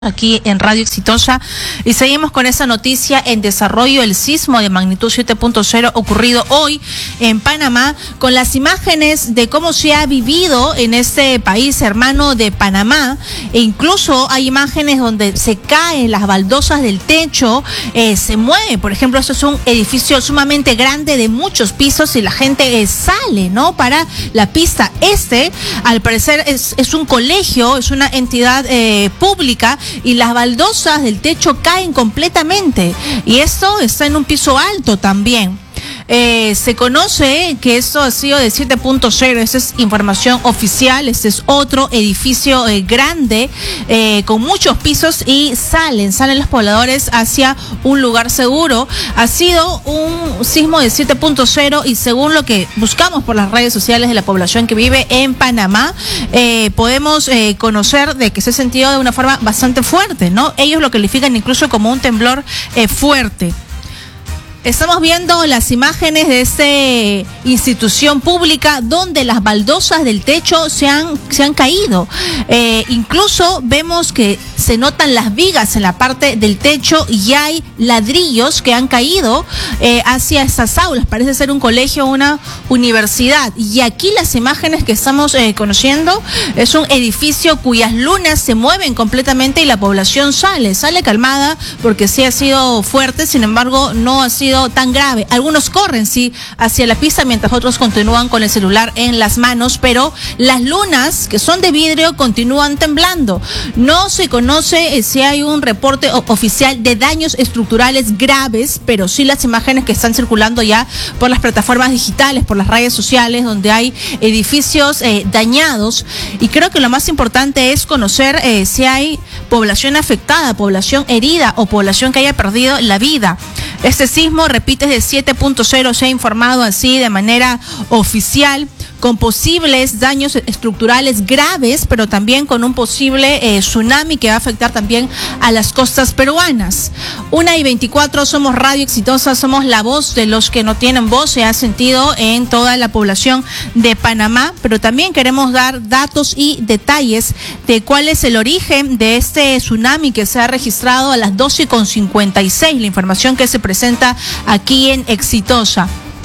Aquí en Radio Exitosa y seguimos con esa noticia en desarrollo, el sismo de magnitud 7.0 ocurrido hoy en Panamá, con las imágenes de cómo se ha vivido en este país hermano de Panamá, e incluso hay imágenes donde se caen las baldosas del techo, se mueve. Por ejemplo, esto es un edificio sumamente grande de muchos pisos y la gente sale, ¿no?, para la pista. Al parecer es un colegio, es una entidad pública, y las baldosas del techo caen completamente, y esto está en un piso alto también. Se conoce que esto ha sido de 7.0, esa es información oficial. Este es otro edificio grande con muchos pisos, y salen los pobladores hacia un lugar seguro. Ha sido un sismo de 7.0 y según lo que buscamos por las redes sociales de la población que vive en Panamá, podemos conocer de que se ha sentido de una forma bastante fuerte, ¿no? Ellos lo califican incluso como un temblor fuerte. Estamos viendo las imágenes de esta institución pública donde las baldosas del techo se han caído. Incluso vemos que se notan las vigas en la parte del techo y hay ladrillos que han caído hacia esas aulas. Parece ser un colegio o una universidad. Y aquí las imágenes que estamos conociendo es un edificio cuyas lunas se mueven completamente y la población sale calmada porque sí ha sido fuerte, sin embargo no ha sido tan grave. Algunos corren hacia la pista mientras otros continúan con el celular en las manos, pero las lunas, que son de vidrio, continúan temblando. No se conoce si hay un reporte oficial de daños estructurales graves, pero sí las imágenes que están circulando ya por las plataformas digitales, por las redes sociales, donde hay edificios dañados. Y creo que lo más importante es conocer si hay población afectada, población herida o población que haya perdido la vida. Este sismo, repite, es de 7.0, se ha informado así de manera oficial, con posibles daños estructurales graves, pero también con un posible tsunami que va a afectar también a las costas peruanas. 1:24, somos Radio Exitosa, somos la voz de los que no tienen voz. Se ha sentido en toda la población de Panamá, pero también queremos dar datos y detalles de cuál es el origen de este tsunami que se ha registrado a las 12:56, la información que se presenta aquí en Exitosa.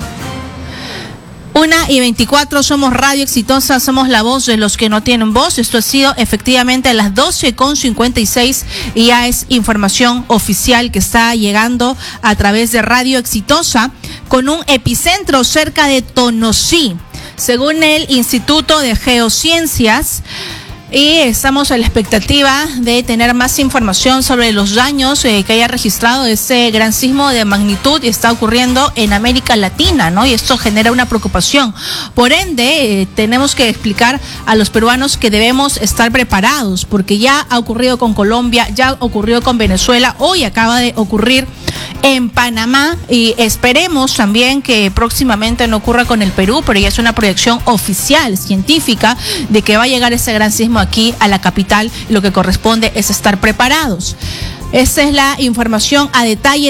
1:24, somos Radio Exitosa, somos la voz de los que no tienen voz. Esto ha sido efectivamente a las 12:56 y ya es información oficial que está llegando a través de Radio Exitosa, con un epicentro cerca de Tonosí, según el Instituto de Geociencias. Y estamos a la expectativa de tener más información sobre los daños que haya registrado ese gran sismo de magnitud y está ocurriendo en América Latina, ¿no? Y esto genera una preocupación. Por ende, tenemos que explicar a los peruanos que debemos estar preparados, porque ya ha ocurrido con Colombia, ya ocurrió con Venezuela, hoy acaba de ocurrir en Panamá, y esperemos también que próximamente no ocurra con el Perú, pero ya es una proyección oficial, científica, de que va a llegar ese gran sismo aquí a la capital, y lo que corresponde es estar preparados. Esa es la información a detalle.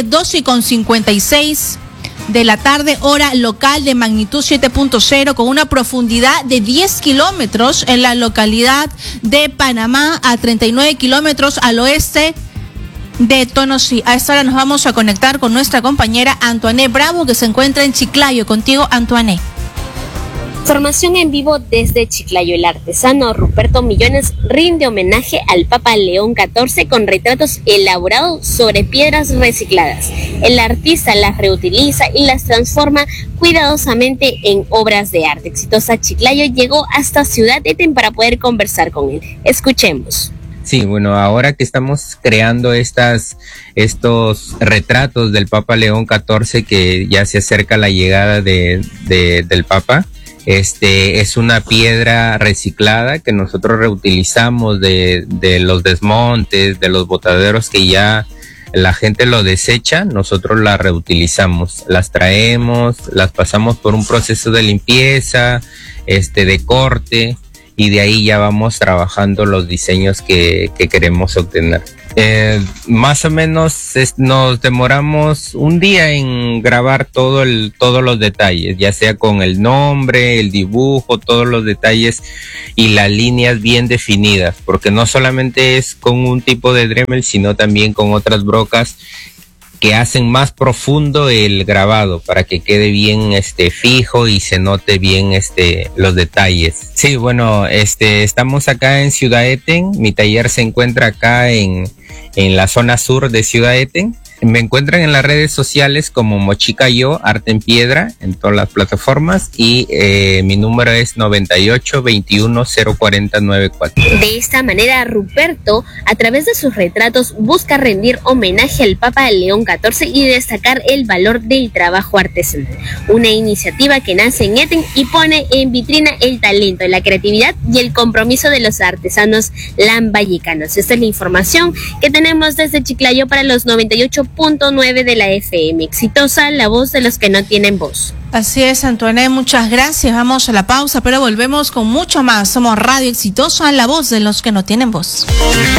12:56 de la tarde, hora local, de magnitud 7.0, con una profundidad de 10 kilómetros en la localidad de Panamá, a 39 kilómetros al oeste de Tonosí. A esta hora nos vamos a conectar con nuestra compañera Antoine Bravo, que se encuentra en Chiclayo. Contigo, Antoine. Información en vivo desde Chiclayo. El artesano Ruperto Millones rinde homenaje al Papa León XIV con retratos elaborados sobre piedras recicladas. El artista las reutiliza y las transforma cuidadosamente en obras de arte. Exitosa Chiclayo llegó hasta Ciudad Eten para poder conversar con él. Escuchemos. Sí, bueno, ahora que estamos creando estos retratos del Papa León XIV, que ya se acerca la llegada del Papa, es una piedra reciclada que nosotros reutilizamos de los desmontes, de los botaderos que ya la gente lo desecha. Nosotros la reutilizamos, las traemos, las pasamos por un proceso de limpieza, de corte, y de ahí ya vamos trabajando los diseños que queremos obtener. Más o menos nos demoramos un día en grabar todos los detalles, ya sea con el nombre, el dibujo, todos los detalles y las líneas bien definidas, porque no solamente es con un tipo de Dremel, sino también con otras brocas que hacen más profundo el grabado para que quede bien fijo y se note bien los detalles. Sí, bueno, estamos acá en Ciudad Eten. Mi taller se encuentra acá en la zona sur de Ciudad Eten. Me encuentran en las redes sociales como Mochica Yo, Arte en Piedra, en todas las plataformas, y mi número es 9821040994. De esta manera, Ruperto, a través de sus retratos, busca rendir homenaje al Papa León XIV y destacar el valor del trabajo artesanal. Una iniciativa que nace en Eten y pone en vitrina el talento, la creatividad y el compromiso de los artesanos lambayecanos. Esta es la información que tenemos desde Chiclayo para los 98.9 de la FM. Exitosa, la voz de los que no tienen voz. Así es, Antoine, muchas gracias. Vamos a la pausa, pero volvemos con mucho más. Somos Radio Exitosa, la voz de los que no tienen voz.